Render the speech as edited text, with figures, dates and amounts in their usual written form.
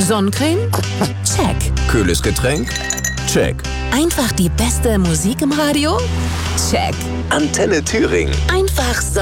Sonnencreme? Check. Kühles Getränk? Check. Einfach die beste Musik im Radio? Check. Antenne Thüringen. Einfach